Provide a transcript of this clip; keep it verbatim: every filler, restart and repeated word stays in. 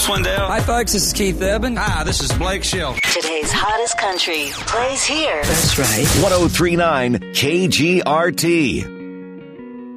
Swindell. Hi, folks. This is Keith Urban. Hi, this is Blake Shelton. Today's hottest country plays here. That's right. one oh three point nine K G R T.